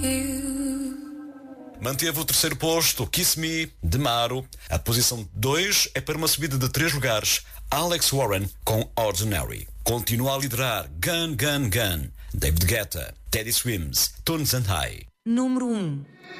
Manteve o terceiro posto, Kiss Me, de Maro. A posição 2 é para uma subida de 3 lugares, Alex Warren com Ordinary. Continua a liderar Gun Gun Gun, David Guetta, Teddy Swims, Tones and I. Número 1.